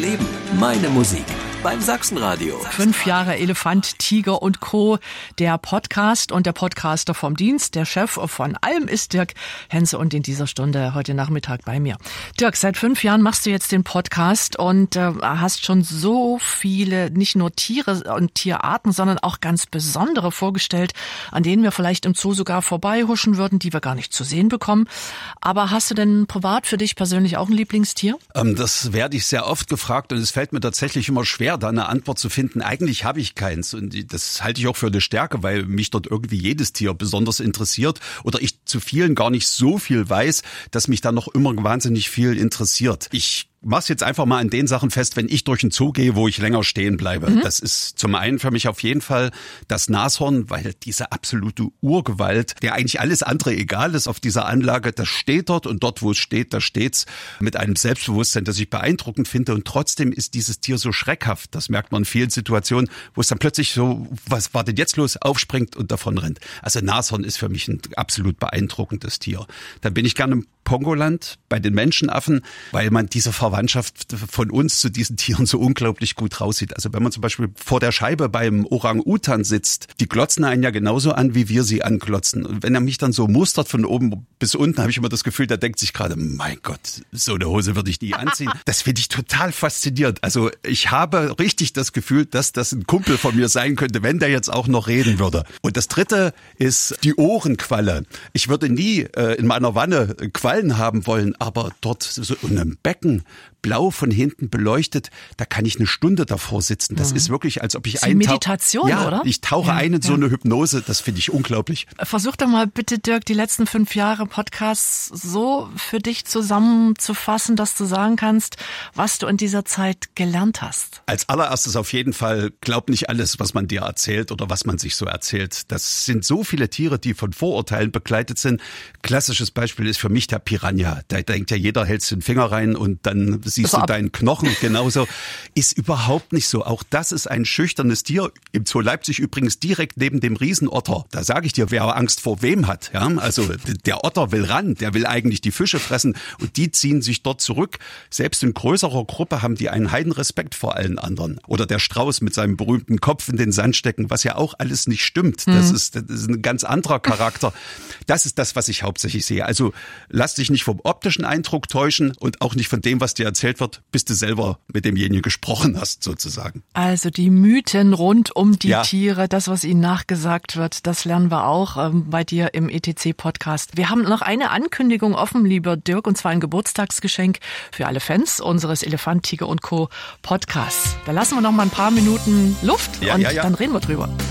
Leben, meine Musik. Beim Sachsenradio. 5 Jahre Elefant, Tiger und Co. Der Podcast und der Podcaster vom Dienst, der Chef von allem ist Dirk Henze und in dieser Stunde heute Nachmittag bei mir. Dirk, seit 5 Jahren machst du jetzt den Podcast und hast schon so viele, nicht nur Tiere und Tierarten, sondern auch ganz besondere vorgestellt, an denen wir vielleicht im Zoo sogar vorbeihuschen würden, die wir gar nicht zu sehen bekommen. Aber hast du denn privat für dich persönlich auch ein Lieblingstier? Das werde ich sehr oft gefragt und es fällt mir tatsächlich immer schwer, da eine Antwort zu finden. Eigentlich habe ich keins und das halte ich auch für eine Stärke, weil mich dort irgendwie jedes Tier besonders interessiert oder ich zu vielen gar nicht so viel weiß, dass mich da noch immer wahnsinnig viel interessiert. Ich mach's jetzt einfach mal an den Sachen fest, wenn ich durch den Zoo gehe, wo ich länger stehen bleibe. Das ist zum einen für mich auf jeden Fall das Nashorn, weil diese absolute Urgewalt, der eigentlich alles andere egal ist auf dieser Anlage, das steht dort und dort, wo es steht, da steht's mit einem Selbstbewusstsein, das ich beeindruckend finde und trotzdem ist dieses Tier so schreckhaft. Das merkt man in vielen Situationen, wo es dann plötzlich so, was war denn jetzt los, aufspringt und davon rennt. Also Nashorn ist für mich ein absolut beeindruckendes Tier. Dann bin ich gerne im Pongoland bei den Menschenaffen, weil man diese Verwandtschaft von uns zu diesen Tieren so unglaublich gut raussieht. Also wenn man zum Beispiel vor der Scheibe beim Orang-Utan sitzt, die glotzen einen ja genauso an, wie wir sie anklotzen. Und wenn er mich dann so mustert von oben bis unten, habe ich immer das Gefühl, der denkt sich gerade, mein Gott, so eine Hose würde ich nie anziehen. Das finde ich total faszinierend. Also ich habe richtig das Gefühl, dass das ein Kumpel von mir sein könnte, wenn der jetzt auch noch reden würde. Und das dritte ist die Ohrenqualle. Ich würde nie in meiner Wanne Quallen haben wollen, aber dort so in einem Becken, blau von hinten beleuchtet, da kann ich eine Stunde davor sitzen. Das ist wirklich, als ob ich eintauche. Meditation, ja, oder? Ich tauche ein in so eine Hypnose, das finde ich unglaublich. Versuch doch mal bitte, Dirk, die letzten 5 Jahre Podcasts so für dich zusammenzufassen, dass du sagen kannst, was du in dieser Zeit gelernt hast. Als allererstes auf jeden Fall, glaub nicht alles, was man dir erzählt oder was man sich so erzählt. Das sind so viele Tiere, die von Vorurteilen begleitet sind. Klassisches Beispiel ist für mich der Piranha. Da denkt ja jeder, hältst den Finger rein und dann siehst du deinen Knochen. Genauso ist überhaupt nicht so. Auch das ist ein schüchternes Tier. Im Zoo Leipzig übrigens direkt neben dem Riesenotter. Da sage ich dir, wer Angst vor wem hat. Ja? Also der Otter will ran, der will eigentlich die Fische fressen und die ziehen sich dort zurück. Selbst in größerer Gruppe haben die einen Heidenrespekt vor allen anderen. Oder der Strauß mit seinem berühmten Kopf in den Sand stecken, was ja auch alles nicht stimmt. Das ist ein ganz anderer Charakter. Das ist das, was ich hauptsächlich sehe. Also lass dich nicht vom optischen Eindruck täuschen und auch nicht von dem, was dir erzählt wird, bis du selber mit demjenigen gesprochen hast, sozusagen. Also die Mythen rund um die Tiere, das, was ihnen nachgesagt wird, das lernen wir auch bei dir im ETC-Podcast. Wir haben noch eine Ankündigung offen, lieber Dirk, und zwar ein Geburtstagsgeschenk für alle Fans unseres Elefant, Tiger und Co. Podcasts. Da lassen wir noch mal ein paar Minuten Luft und dann reden wir drüber.